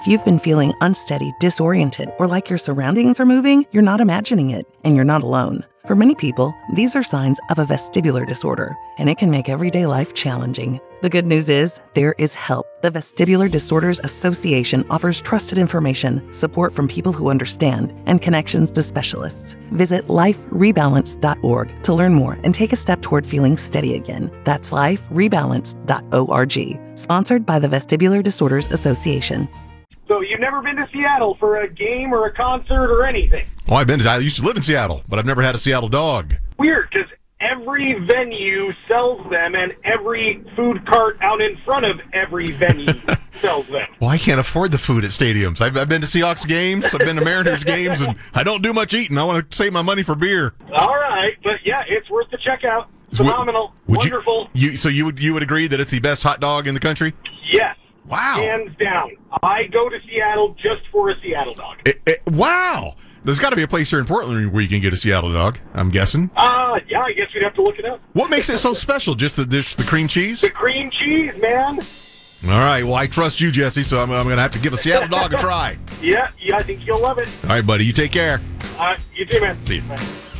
If you've been feeling unsteady, disoriented, or like your surroundings are moving, you're not imagining it, and you're not alone. For many people, these are signs of a vestibular disorder, and it can make everyday life challenging. The good news is, there is help. The Vestibular Disorders Association offers trusted information, support from people who understand, and connections to specialists. Visit liferebalance.org to learn more and take a step toward feeling steady again. That's liferebalance.org. Sponsored by the Vestibular Disorders Association. So you've never been to Seattle for a game or a concert or anything? Oh, I used to live in Seattle, but I've never had a Seattle dog. Weird, because every venue sells them, and every food cart out in front of every venue sells them. Well, I can't afford the food at stadiums. I've been to Seahawks games, I've been to Mariners games, and I don't do much eating. I want to save my money for beer. All right, but yeah, it's worth the checkout. Phenomenal, wonderful. So you would agree that it's the best hot dog in the country? Yes. Wow. Hands down. I go to Seattle just for a Seattle dog. Wow. There's got to be a place here in Portland where you can get a Seattle dog, I'm guessing. Yeah, I guess we'd have to look it up. What makes it so special? Just the cream cheese? The cream cheese, man. All right, well, I trust you, Jesse, so I'm going to have to give a Seattle dog a try. Yeah, I think you'll love it. All right, buddy, you take care. You too, man. See you. Bye.